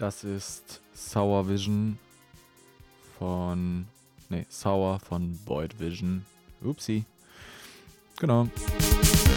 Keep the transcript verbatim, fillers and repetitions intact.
Das ist Sour Vision von. Ne, Sour von Boyd Vision. Upsi. Genau.